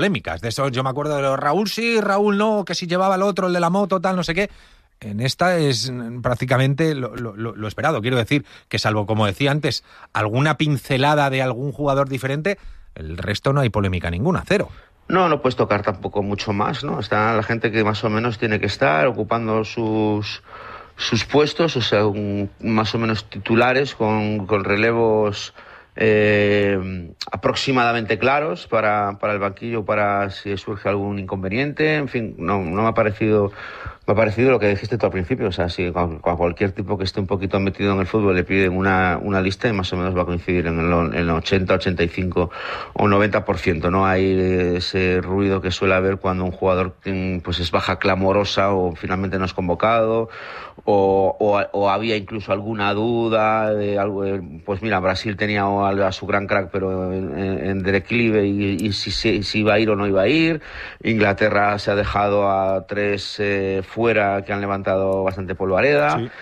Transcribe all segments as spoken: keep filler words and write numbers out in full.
polémicas. De eso yo me acuerdo de los Raúl sí, Raúl no, que si llevaba el otro, el de la moto, tal, no sé qué. En esta es prácticamente lo, lo, lo esperado. Quiero decir que salvo, como decía antes, alguna pincelada de algún jugador diferente, el resto no hay polémica ninguna, cero. No, no puedes tocar tampoco mucho más, ¿no? Está la gente que más o menos tiene que estar ocupando sus, sus puestos, o sea, un, más o menos titulares con, con relevos eh, aproximadamente claros para, para el banquillo, para si surge algún inconveniente. En fin, no, no me ha parecido... Me ha parecido lo que dijiste tú al principio, o sea, si a cualquier tipo que esté un poquito metido en el fútbol le piden una, una lista y más o menos va a coincidir en el, en el ochenta, ochenta y cinco o noventa por ciento. No hay ese ruido que suele haber cuando un jugador pues es baja clamorosa o finalmente no es convocado o, o, o había incluso alguna duda de algo. Pues mira, Brasil tenía a su gran crack pero en, en declive y, y si, si, si iba a ir o no iba a ir. Inglaterra se ha dejado a tres eh, fuera que han levantado bastante polvareda. Sí.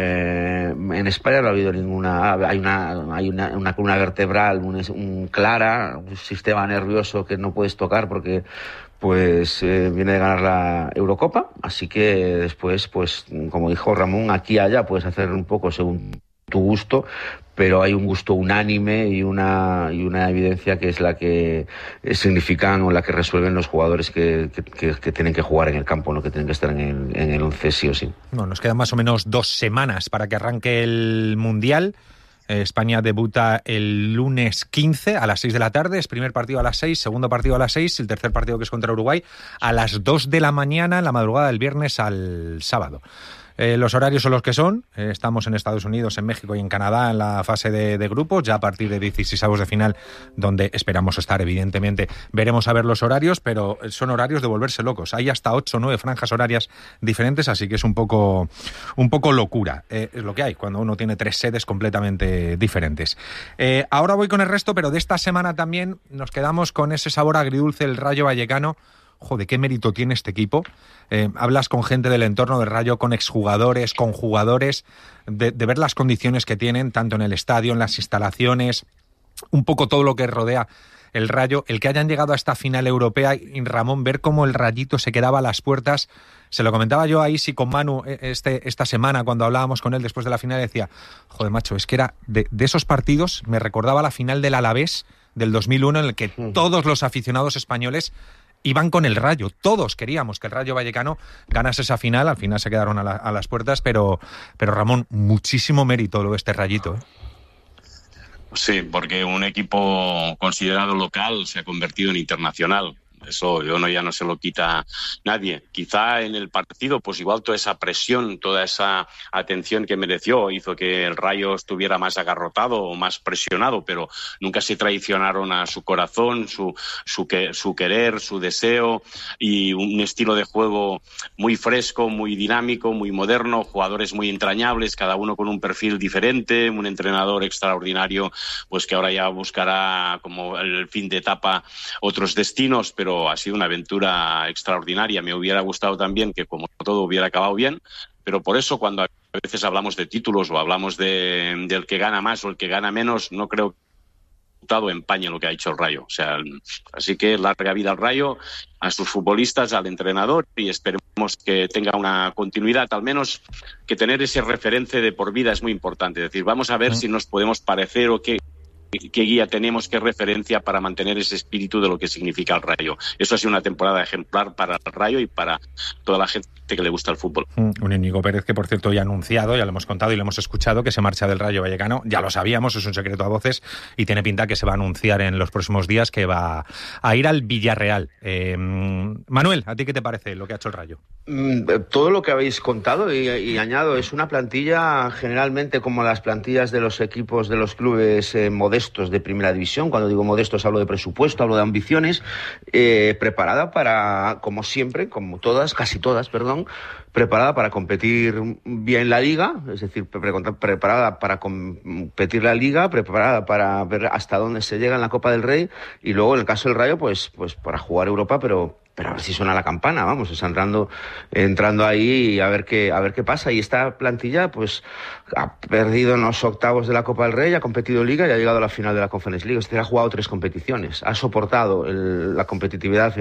Eh, en España no ha habido ninguna, hay una hay una, una columna vertebral, un, un clara, un sistema nervioso que no puedes tocar porque pues eh, viene de ganar la Eurocopa, así que después, pues como dijo Ramón, aquí y allá puedes hacer un poco según tu gusto, pero hay un gusto unánime y una y una evidencia que es la que significan o la que resuelven los jugadores que, que, que, que tienen que jugar en el campo, no que tienen que estar en el, en el once sí o sí. No, nos quedan más o menos dos semanas para que arranque el Mundial. Eh, España debuta el lunes quince a las seis de la tarde, es primer partido a las seis, segundo partido a las seis, el tercer partido que es contra Uruguay a las dos de la mañana, en la madrugada del viernes al sábado. Eh, los horarios son los que son. Eh, estamos en Estados Unidos, en México y en Canadá en la fase de, de grupos, ya a partir de dieciseisavos de final, donde esperamos estar, evidentemente. Veremos a ver los horarios, pero son horarios de volverse locos. Hay hasta ocho o nueve franjas horarias diferentes, así que es un poco, un poco locura. Eh, es lo que hay cuando uno tiene tres sedes completamente diferentes. Eh, ahora voy con el resto, pero de esta semana también nos quedamos con ese sabor agridulce del Rayo Vallecano. Joder, qué mérito tiene este equipo. Eh, hablas con gente del entorno del Rayo, con exjugadores, con jugadores, de, de ver las condiciones que tienen, tanto en el estadio, en las instalaciones, un poco todo lo que rodea el Rayo. El que hayan llegado a esta final europea, y Ramón, ver cómo el Rayito se quedaba a las puertas. Se lo comentaba yo ahí sí con Manu este, esta semana cuando hablábamos con él después de la final, decía, joder macho, es que era de, de esos partidos, me recordaba la final del Alavés del dos mil uno en el que todos los aficionados españoles iban con el Rayo, todos queríamos que el Rayo Vallecano ganase esa final, al final se quedaron a, la, a las puertas, pero, pero Ramón, muchísimo mérito lo de este Rayito, ¿eh? Sí, porque un equipo considerado local se ha convertido en internacional. Eso yo no, ya no se lo quita nadie. Quizá en el partido, pues igual toda esa presión, toda esa atención que mereció hizo que el Rayo estuviera más agarrotado o más presionado, pero nunca se traicionaron a su corazón, su, su, que, su querer, su deseo y un estilo de juego muy fresco, muy dinámico, muy moderno, jugadores muy entrañables, cada uno con un perfil diferente, un entrenador extraordinario, pues que ahora ya buscará como el fin de etapa otros destinos, pero ha sido una aventura extraordinaria. Me hubiera gustado también que como todo hubiera acabado bien, pero por eso cuando a veces hablamos de títulos o hablamos de, del que gana más o el que gana menos, no creo que el empañe lo que ha hecho el Rayo. O sea, así que larga vida al Rayo, a sus futbolistas, al entrenador, y esperemos que tenga una continuidad, al menos que tener ese referente de por vida es muy importante. Es decir, vamos a ver mm. si nos podemos parecer o qué qué guía tenemos, qué referencia para mantener ese espíritu de lo que significa el Rayo. Eso ha sido una temporada ejemplar para el Rayo y para toda la gente que le gusta el fútbol. Un Íñigo Pérez que, por cierto, ya ha anunciado, ya lo hemos contado y lo hemos escuchado, que se marcha del Rayo Vallecano. Ya lo sabíamos, es un secreto a voces y tiene pinta que se va a anunciar en los próximos días que va a ir al Villarreal. Eh, Manuel, ¿a ti qué te parece lo que ha hecho el Rayo? Todo lo que habéis contado y, y añado, es una plantilla generalmente como las plantillas de los equipos de los clubes eh, modestos de primera división. Cuando digo modestos hablo de presupuesto, hablo de ambiciones, eh, preparada para, como siempre, como todas, casi todas, perdón, preparada para competir bien la Liga, es decir, pre- preparada para competir la Liga, preparada para ver hasta dónde se llega en la Copa del Rey y luego en el caso del Rayo, pues, pues para jugar Europa, pero pero a ver si suena la campana, vamos, está entrando, entrando ahí y a ver qué, a ver qué pasa. Y esta plantilla, pues, ha perdido en los octavos de la Copa del Rey, ha competido Liga y ha llegado a la final de la Conference League. Este ha jugado tres competiciones, ha soportado el, la competitividad